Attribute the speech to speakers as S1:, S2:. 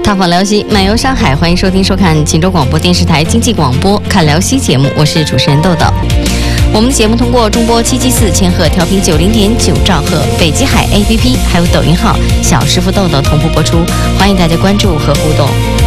S1: 踏访辽西，漫游上海，欢迎收听收看锦州广播电视台经济广播看辽西节目，我是主持人豆豆。我们的节目通过中波774千赫调频90.9兆赫、北极海 APP 还有抖音号小师傅豆豆同步播出，欢迎大家关注和互动。